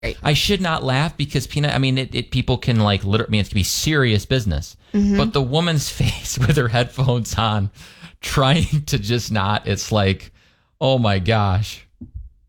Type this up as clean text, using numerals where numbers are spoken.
Right. I should not laugh because Peanut, I mean, people can like literally, I mean, it can be serious business. But the woman's face with her headphones on, trying to just not, it's like, oh my gosh.